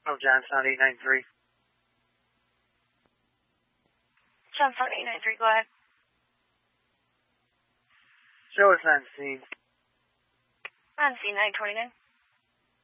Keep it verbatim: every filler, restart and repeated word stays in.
Oh, Johnstown eight nine three. Johnstown eight nine three, go ahead. Show us on scene. On scene nine twenty-nine.